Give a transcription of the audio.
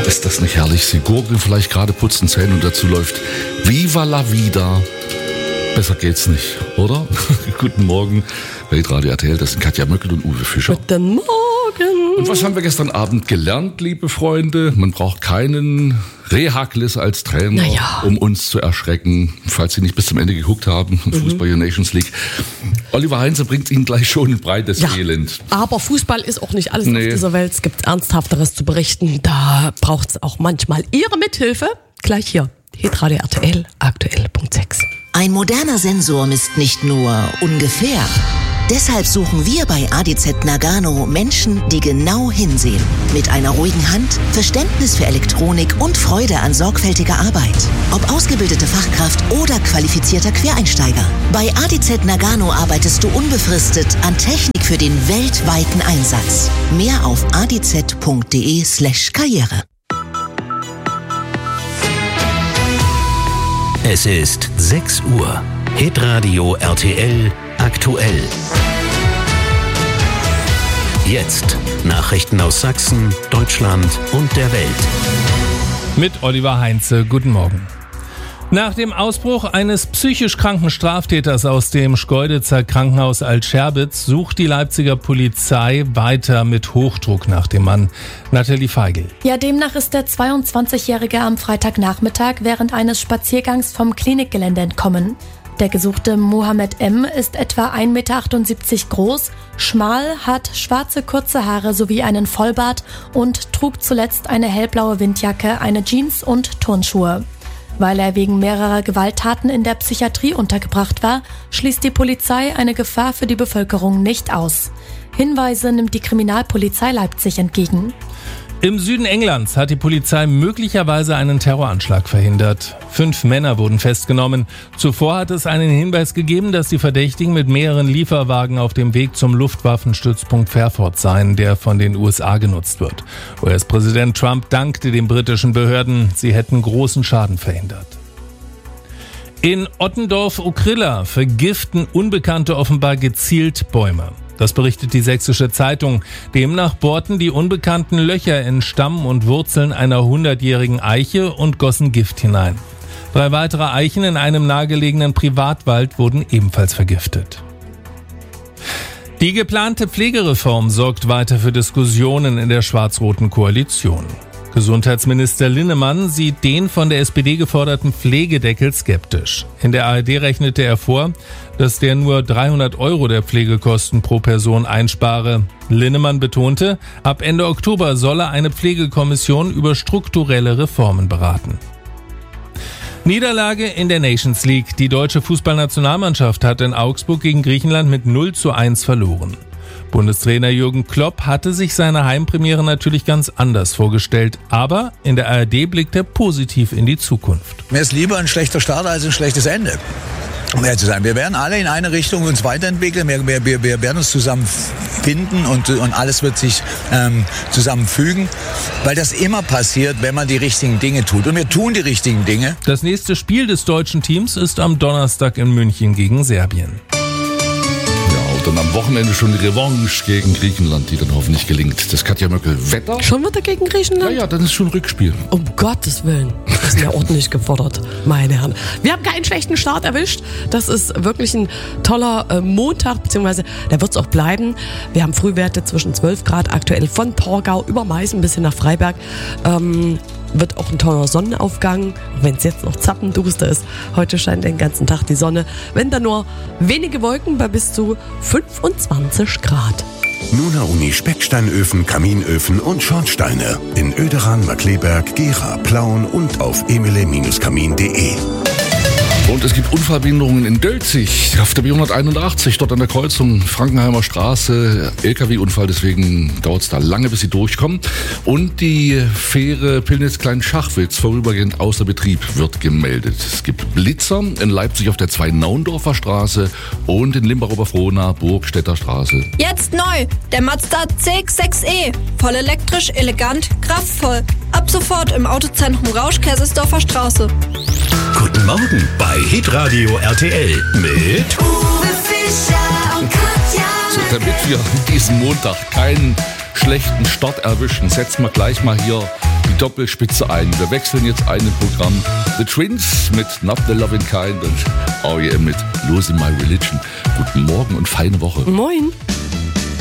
Ist das nicht herrlich? Sie gurgeln vielleicht gerade, putzen Zähne und dazu läuft Viva la Vida. Besser geht's nicht, oder? Guten Morgen, Weltradio RTL, das sind Katja Möckel und Uwe Fischer. Guten Morgen. Und was haben wir gestern Abend gelernt, liebe Freunde? Man braucht keinen Rehaglis als Trainer, um uns zu erschrecken, falls Sie nicht bis zum Ende geguckt haben, Fußball Nations League. Oliver Heinze bringt Ihnen gleich schon ein breites Elend. Aber Fußball ist auch nicht alles auf dieser Welt. Es gibt Ernsthafteres zu berichten. Da braucht es auch manchmal Ihre Mithilfe. Gleich hier, Hitradio RTL, aktuell.6. Ein moderner Sensor misst nicht nur ungefähr. Deshalb suchen wir bei ADZ Nagano Menschen, die genau hinsehen. Mit einer ruhigen Hand, Verständnis für Elektronik und Freude an sorgfältiger Arbeit. Ob ausgebildete Fachkraft oder qualifizierter Quereinsteiger. Bei ADZ Nagano arbeitest du unbefristet an Technik für den weltweiten Einsatz. Mehr auf adz.de/Karriere. Es ist 6 Uhr. Hitradio RTL aktuell. Jetzt Nachrichten aus Sachsen, Deutschland und der Welt. Mit Oliver Heinze, guten Morgen. Nach dem Ausbruch eines psychisch kranken Straftäters aus dem Schkeuditzer Krankenhaus Alt-Scherbitz sucht die Leipziger Polizei weiter mit Hochdruck nach dem Mann. Nathalie Feigl. Ja, demnach ist der 22-Jährige am Freitagnachmittag während eines Spaziergangs vom Klinikgelände entkommen. Der gesuchte Mohammed M. ist etwa 1,78 Meter groß, schmal, hat schwarze kurze Haare sowie einen Vollbart und trug zuletzt eine hellblaue Windjacke, eine Jeans und Turnschuhe. Weil er wegen mehrerer Gewalttaten in der Psychiatrie untergebracht war, schließt die Polizei eine Gefahr für die Bevölkerung nicht aus. Hinweise nimmt die Kriminalpolizei Leipzig entgegen. Im Süden Englands hat die Polizei möglicherweise einen Terroranschlag verhindert. 5 Männer wurden festgenommen. Zuvor hat es einen Hinweis gegeben, dass die Verdächtigen mit mehreren Lieferwagen auf dem Weg zum Luftwaffenstützpunkt Fairford seien, der von den USA genutzt wird. US-Präsident Trump dankte den britischen Behörden, sie hätten großen Schaden verhindert. In Ottendorf-Okrilla vergiften Unbekannte offenbar gezielt Bäume. Das berichtet die Sächsische Zeitung. Demnach bohrten die Unbekannten Löcher in Stamm und Wurzeln einer 100-jährigen Eiche und gossen Gift hinein. 3 weitere Eichen in einem nahegelegenen Privatwald wurden ebenfalls vergiftet. Die geplante Pflegereform sorgt weiter für Diskussionen in der schwarz-roten Koalition. Gesundheitsminister Linnemann sieht den von der SPD geforderten Pflegedeckel skeptisch. In der ARD rechnete er vor, dass der nur 300 € der Pflegekosten pro Person einspare. Linnemann betonte, ab Ende Oktober solle eine Pflegekommission über strukturelle Reformen beraten. Niederlage in der Nations League. Die deutsche Fußballnationalmannschaft hat in Augsburg gegen Griechenland mit 0:1 verloren. Bundestrainer Jürgen Klopp hatte sich seine Heimpremiere natürlich ganz anders vorgestellt, aber in der ARD blickt er positiv in die Zukunft. Mir ist lieber ein schlechter Start als ein schlechtes Ende. Um ehrlich zu sein, wir werden alle in eine Richtung uns weiterentwickeln, wir werden uns zusammenfinden und alles wird sich zusammenfügen, weil das immer passiert, wenn man die richtigen Dinge tut. Und wir tun die richtigen Dinge. Das nächste Spiel des deutschen Teams ist am Donnerstag in München gegen Serbien. Dann am Wochenende schon die Revanche gegen Griechenland, die dann hoffentlich gelingt. Das Katja Möckel. Wetter? Schon wieder gegen Griechenland? Ja, dann ist schon Rückspiel. Um Gottes Willen. Das ist ja ordentlich gefordert, meine Herren. Wir haben keinen schlechten Start erwischt. Das ist wirklich ein toller Montag, beziehungsweise der wird es auch bleiben. Wir haben Frühwerte zwischen 12 Grad aktuell von Torgau über Meißen bis hin nach Freiberg. Wird auch ein toller Sonnenaufgang, wenn es jetzt noch zappenduster ist. Heute scheint den ganzen Tag die Sonne. Wenn dann nur wenige Wolken bei bis zu 25 Grad. Nuna Uni Specksteinöfen, Kaminöfen und Schornsteine in Oederan, Markleberg, Gera, Plauen und auf emile-kamin.de. Und es gibt Unfallbehinderungen in Dölzig auf der B181, dort an der Kreuzung Frankenheimer Straße. LKW-Unfall, deswegen dauert es da lange, bis sie durchkommen. Und die Fähre Pillnitz-Klein-Schachwitz vorübergehend außer Betrieb wird gemeldet. Es gibt Blitzer in Leipzig auf der 2 Naundorfer Straße und in Limbach-Oberfrohna, Burgstädter Straße. Jetzt neu, der Mazda CX-6e. Voll elektrisch, elegant, kraftvoll. Ab sofort im Autozentrum Rausch, Kaisersdorfer Straße. Guten Morgen bei Hitradio RTL mit Uwe Fischer und Katja. So, damit wir diesen Montag keinen schlechten Start erwischen, setzen wir gleich mal hier die Doppelspitze ein. Wir wechseln jetzt ein im Programm. The Twins mit Not the Loving Kind und R.E.M. mit Losing My Religion. Guten Morgen und feine Woche. Moin.